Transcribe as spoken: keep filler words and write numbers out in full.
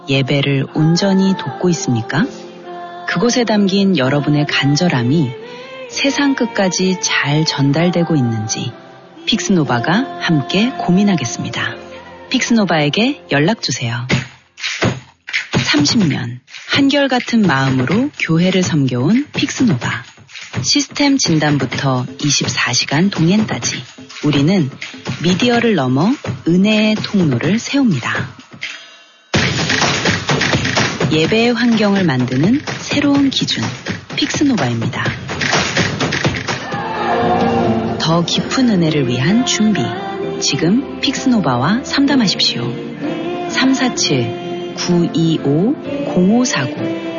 예배를 온전히 돕고 있습니까? 그곳에 담긴 여러분의 간절함이 세상 끝까지 잘 전달되고 있는지 픽스노바가 함께 고민하겠습니다. 픽스노바에게 연락주세요. 삼십 년 한결같은 마음으로 교회를 섬겨온 픽스노바. 시스템 진단부터 이십사 시간 동행까지 우리는 미디어를 넘어 은혜의 통로를 세웁니다. 예배의 환경을 만드는 새로운 기준, 픽스노바입니다. 더 깊은 은혜를 위한 준비. 지금 픽스노바와 상담하십시오. 삼사칠 구이오 공오사구